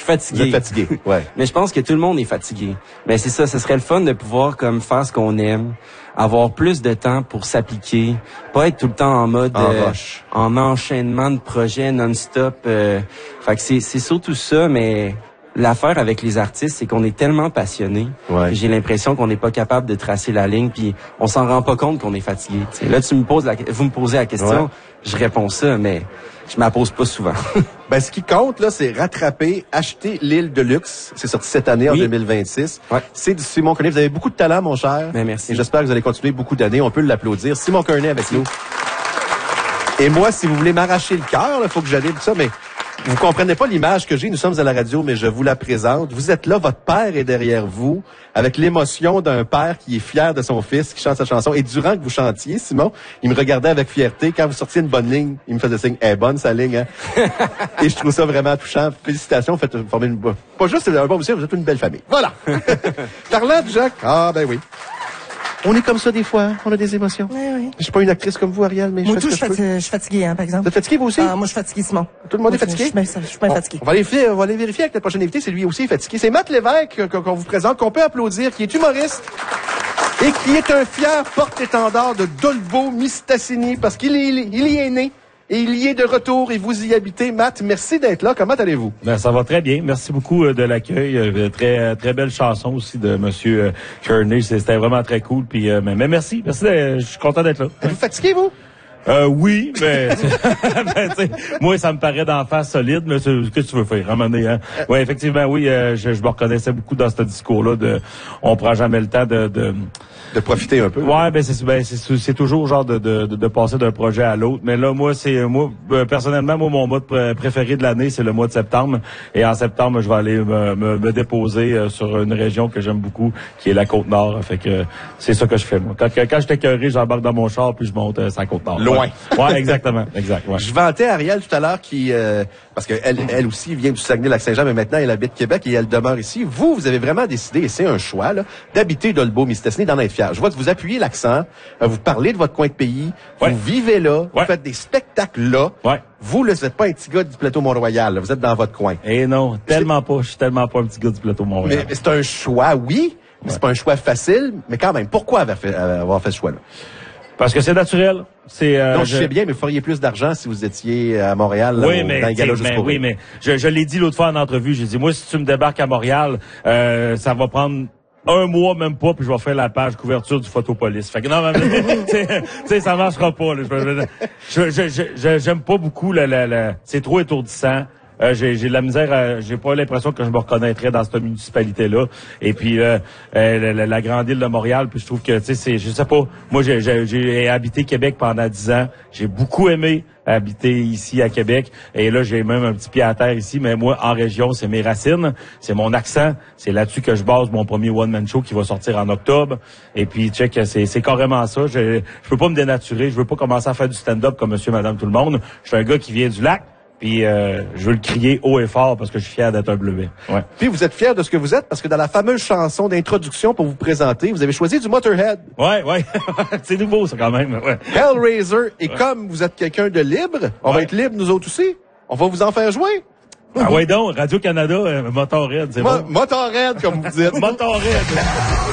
fatigué. Vous êtes fatigué, ouais. Mais je pense que tout le monde est fatigué. Mais c'est ça, ce serait le fun de pouvoir comme faire ce qu'on aime, avoir plus de temps pour s'appliquer, pas être tout le temps en mode en enchaînement de projets non-stop. Fait que c'est surtout ça, mais l'affaire avec les artistes, c'est qu'on est tellement passionnés. Ouais. J'ai l'impression qu'on n'est pas capable de tracer la ligne, puis on s'en rend pas compte qu'on est fatigué. T'sais. Là, vous me posez la question, je réponds ça, mais je m'en pose pas souvent. Ben, ce qui compte, là, c'est rattraper, acheter l'île de luxe. C'est sorti cette année, en 2026. Ouais. C'est du Simon Kearney. Vous avez beaucoup de talent, mon cher. Ben, merci. Et j'espère que vous allez continuer beaucoup d'années. On peut l'applaudir. Simon Kearney avec nous. Et moi, si vous voulez m'arracher le cœur, il faut que j'allie tout ça, mais vous comprenez pas l'image que j'ai. Nous sommes à la radio, mais je vous la présente. Vous êtes là, votre père est derrière vous, avec l'émotion d'un père qui est fier de son fils, qui chante sa chanson. Et durant que vous chantiez, Simon, il me regardait avec fierté. Quand vous sortiez une bonne ligne, il me faisait signe, « Eh, bonne sa ligne, hein? » Et je trouve ça vraiment touchant. Félicitations, vous faites former une... Pas juste un bon monsieur, vous êtes une belle famille. Voilà! Parlant de Jacques, ah ben oui. On est comme ça des fois, on a des émotions. Oui. Je suis pas une actrice comme vous, Ariel, mais moi, je suis fatiguée, hein, par exemple. Vous êtes fatigué, vous aussi? Moi, je suis fatiguée, Simon. Tout le monde est fatigué? Je suis pas fatigué. On va aller vérifier avec notre prochain invité, c'est lui aussi fatigué. C'est Matt Lévesque qu'on vous présente, qu'on peut applaudir, qui est humoriste et qui est un fier porte-étendard de Dolbeau-Mistassini parce qu'il y est né. Et il y est de retour et vous y habitez. Matt, merci d'être là. Comment allez-vous? Ben, ça va très bien. Merci beaucoup de l'accueil. Très belle chanson aussi de Monsieur Kearney. C'était vraiment très cool. Puis, mais merci. Je suis content d'être là. Êtes-vous fatigué, vous? Oui, mais moi, ça me paraît d'en face solide, mais qu'est-ce que tu veux faire, ramener, hein? Oui, effectivement, oui, je me reconnaissais beaucoup dans ce discours-là on prend jamais le temps de profiter un peu. Ouais, c'est toujours genre de passer d'un projet à l'autre. Mais là, personnellement, mon mois préféré de l'année, c'est le mois de septembre. Et en septembre, je vais aller me déposer sur une région que j'aime beaucoup, qui est la Côte-Nord. Fait que c'est ça que je fais, moi. Quand j'étais écœuré, j'embarque dans mon char puis je monte sur la Côte-Nord. Loin. Ouais, exactement. Exact, ouais. Je vantais Ariel tout à l'heure qui, parce que elle aussi vient du Saguenay-Lac-Saint-Jean, mais maintenant elle habite Québec et elle demeure ici. Vous avez vraiment décidé, et c'est un choix, là, d'habiter Dolbeau-Mistassini, d'en être fier. Je vois que vous appuyez l'accent, vous parlez de votre coin de pays, vous vivez là, vous faites des spectacles là. Ouais. Vous, là, vous n'êtes pas un petit gars du plateau Mont-Royal, là, vous êtes dans votre coin. Eh non, tellement pas. Je suis tellement pas un petit gars du plateau Mont-Royal. Mais c'est un choix, oui, mais c'est pas un choix facile, mais quand même, pourquoi avoir fait ce choix-là? Parce que c'est naturel. Non, je sais bien, mais vous feriez plus d'argent si vous étiez à Montréal, là, dans les galas jusqu'au bout. Oui, mais je l'ai dit l'autre fois en entrevue. J'ai dit, moi, si tu me débarques à Montréal, ça va prendre un mois, même pas, puis je vais faire la page couverture du Photopolis. Fait que non, mais, ça marchera pas, là. J'aime pas beaucoup c'est trop étourdissant. J'ai de la misère, j'ai pas l'impression que je me reconnaîtrais dans cette municipalité-là. Et puis la grande île de Montréal, puis je trouve que je sais pas. Moi, j'ai habité Québec pendant 10 ans. J'ai beaucoup aimé habiter ici à Québec. Et là, j'ai même un petit pied à terre ici. Mais moi, en région, c'est mes racines, c'est mon accent. C'est là-dessus que je base mon premier one-man show qui va sortir en octobre. Et puis, check, c'est carrément ça. Je peux pas me dénaturer. Je veux pas commencer à faire du stand-up comme monsieur, madame, tout le monde. Je suis un gars qui vient du lac. Puis je veux le crier haut et fort parce que je suis fier d'être un bleuet. Ouais. Puis vous êtes fier de ce que vous êtes parce que dans la fameuse chanson d'introduction pour vous présenter, vous avez choisi du Motorhead. Ouais. C'est nouveau ça quand même. Ouais. Hellraiser. Et comme vous êtes quelqu'un de libre, on va être libre nous autres aussi. On va vous en faire jouer. Ah ouais donc, Radio-Canada, Motorhead, c'est bon. Motorhead, comme vous dites. Motorhead.